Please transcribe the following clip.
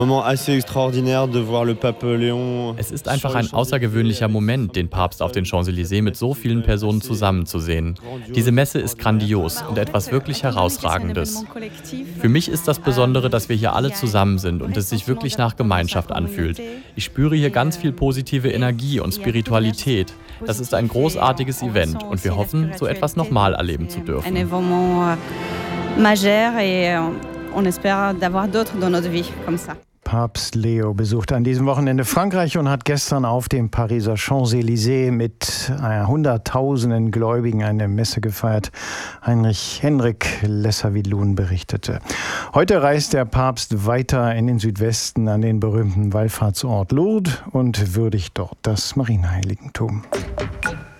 Es ist einfach ein außergewöhnlicher Moment, den Papst auf den Champs-Élysées mit so vielen Personen zusammenzusehen. Diese Messe ist grandios und etwas wirklich Herausragendes. Für mich ist das Besondere, dass wir hier alle zusammen sind und es sich wirklich nach Gemeinschaft anfühlt. Ich spüre hier ganz viel positive Energie und Spiritualität. Das ist ein großartiges Event und wir hoffen, so etwas nochmal erleben zu dürfen. Papst Leo besuchte an diesem Wochenende Frankreich und hat gestern auf dem Pariser Champs-Élysées mit Hunderttausenden Gläubigen eine Messe gefeiert. Henrik Lesser-Wiedlun berichtete. Heute reist der Papst weiter in den Südwesten an den berühmten Wallfahrtsort Lourdes und würdigt dort das Marienheiligentum.